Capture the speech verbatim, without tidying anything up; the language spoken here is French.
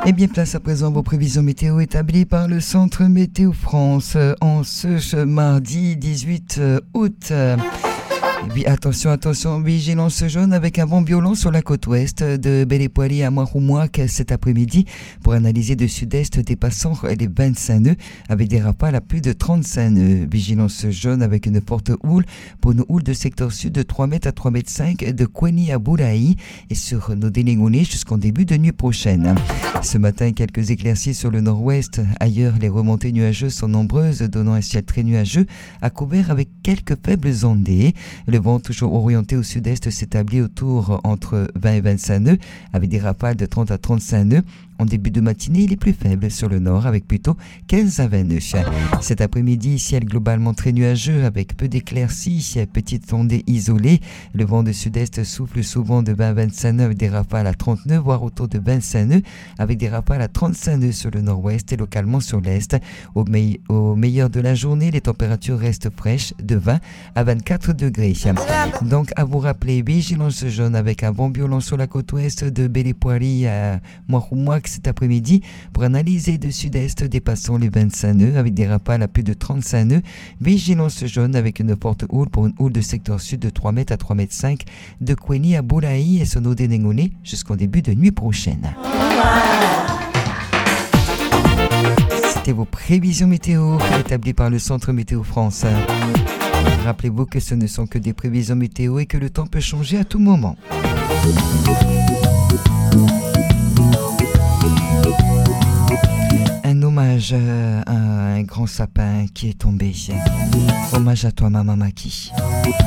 Et bien, place à présent vos prévisions météo établies par le Centre Météo France en ce mardi dix-huit août. Oui, attention, attention, vigilance jaune avec un vent violent sur la côte ouest de Belle-Époilie à Maroumouak cet après-midi pour analyser de sud-est dépassant les vingt-cinq nœuds avec des rafales à plus de trente-cinq nœuds. Vigilance jaune avec une forte houle pour nos houles de secteur sud de trois mètres à trois mètres cinq de Kweni à Boulaï et sur nos délégonés jusqu'en début de nuit prochaine. Ce matin, quelques éclaircies sur le nord-ouest. Ailleurs, les remontées nuageuses sont nombreuses, donnant un ciel très nuageux à couvert avec quelques faibles ondées. Le vent toujours orienté au sud-est s'établit autour entre vingt et vingt-cinq nœuds avec des rafales de trente à trente-cinq nœuds. En début de matinée, il est plus faible sur le nord avec plutôt quinze à vingt nœuds. Cet après-midi, ciel globalement très nuageux avec peu d'éclaircies, petite ondée isolée. Le vent de sud-est souffle souvent de vingt à vingt-cinq nœuds avec des rafales à trente nœuds, voire autour de vingt-cinq nœuds avec des rafales à trente-cinq nœuds sur le nord-ouest et localement sur l'est. Au, me- au meilleur de la journée, les températures restent fraîches de vingt à vingt-quatre degrés. Donc, à vous rappeler, vigilance jaune avec un vent violent sur la côte ouest de Belle-Époilie à Maroumouak cet après-midi pour analyser de sud-est dépassant les vingt-cinq nœuds avec des rafales à plus de trente-cinq nœuds. Vigilance jaune avec une forte houle pour une houle de secteur sud de trois mètres à trois mètres cinq de Kweni à Boulaï et Sono Denengone jusqu'en début de nuit prochaine. C'était vos prévisions météo établies par le Centre Météo France. Rappelez-vous que ce ne sont que des prévisions météo et que le temps peut changer à tout moment. Un hommage à un grand sapin qui est tombé. Hommage à toi, Maman Maki.